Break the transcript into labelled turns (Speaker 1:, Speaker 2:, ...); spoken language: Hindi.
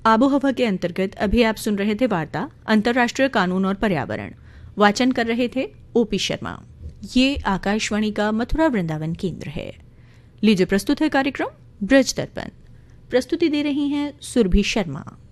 Speaker 1: आबोहवा के अंतर्गत अभी आप सुन रहे थे वार्ता अंतर्राष्ट्रीय कानून और पर्यावरण। वाचन कर रहे थे ओपी शर्मा। ये आकाशवाणी का मथुरा वृंदावन केंद्र है। लीजिए प्रस्तुत है कार्यक्रम ब्रज दर्पण। प्रस्तुति दे रही हैं सुरभि शर्मा।